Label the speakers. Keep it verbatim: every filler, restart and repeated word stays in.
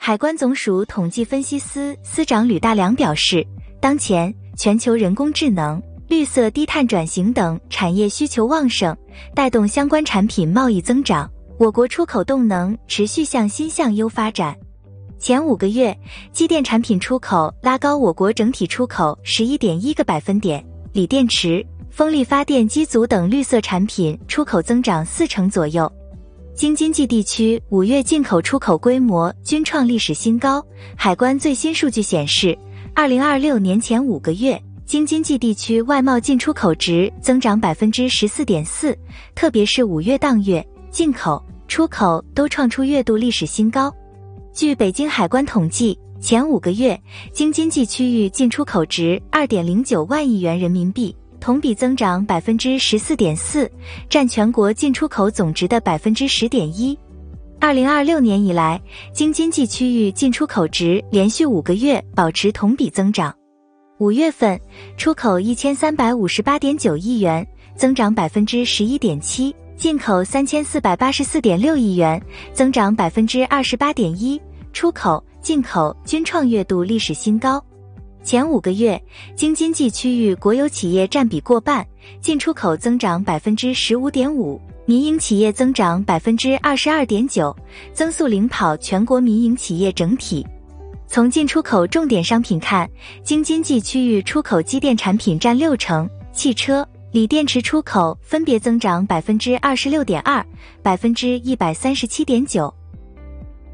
Speaker 1: 海关总署统计分析司司长吕大良表示，当前全球人工智能、绿色低碳转型等产业需求旺盛，带动相关产品贸易增长，我国出口动能持续向新向优发展。前五个月，机电产品出口拉高我国整体出口 十一点一个百分点，锂电池、风力发电机组等绿色产品出口增长四成左右。京津冀地区五月进口出口规模均创历史新高。海关最新数据显示，二零二六年前五个月，京津冀地区外贸进出口值增长 百分之十四点四， 特别是五月当月，进口、出口都创出月度历史新高。据北京海关统计，前五个月，京津冀区域进出口值 二点零九万亿元人民币，同比增长 百分之十四点四， 占全国进出口总值的 百分之十点一。二零二六年以来，京津冀区域进出口值连续五个月保持同比增长。五月份，出口 一千三百五十八点九亿元，增长 百分之十一点七， 进口 三千四百八十四点六亿元，增长 百分之二十八点一， 出口、进口均创月度历史新高。前五个月，京津冀区域国有企业占比过半，进出口增长 百分之十五点五， 民营企业增长 百分之二十二点九， 增速领跑全国民营企业整体。从进出口重点商品看，京津冀区域出口机电产品占六成，汽车、锂电池出口分别增长 百分之二十六点二、百分之一百三十七点九。